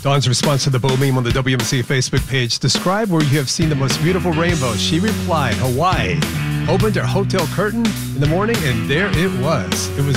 Dawn's response to the Bo meme on the WMC Facebook page: describe where you have seen the most beautiful rainbow. She replied, Hawaii. Opened her hotel curtain in the morning, and there it was. It was